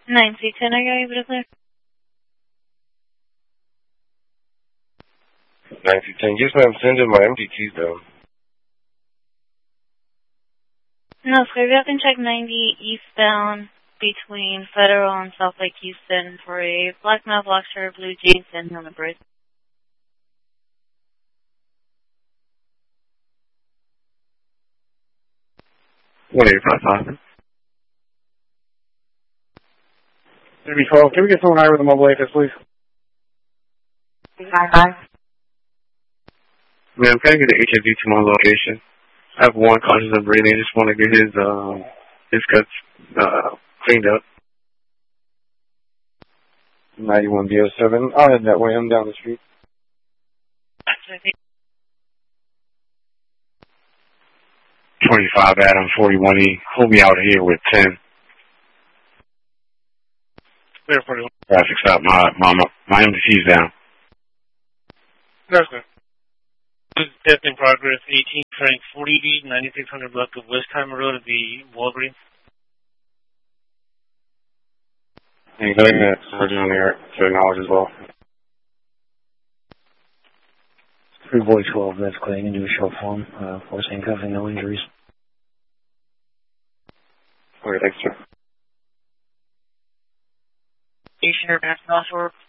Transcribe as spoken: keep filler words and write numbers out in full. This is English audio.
nine C ten, are you able to clear? nine C ten, yes ma'am, sending my M D Ts down. No, sir, you can check ninety eastbound between Federal and South Lake Houston for a black male, black shirt, blue jeans, and on the bridge. one eight five five. Maybe twelve. Can we get someone higher with a mobile A F S, please? Hi, hi. Ma'am, can I get an H I V to my location? I have one conscious of breathing. I just want to get his, uh, his cuts, uh, cleaned up. ninety-one B oh seven. I'll head that way. I'm down the street. twenty-five Adam, forty-one E. Hold me out here with ten. Clear forty-one. Traffic stop. My, my, my M D C's down. That's good. This is death in progress. eighteen Frank forty B, ninety-six hundred block of Westheimer Road at the Walgreens. And go ahead, Sergeant on the air to acknowledge as well. three boy twelve, that's clear. You can do a short form. Uh, force handcuffing, no injuries. Okay, thanks, sir. Station or Mass Officer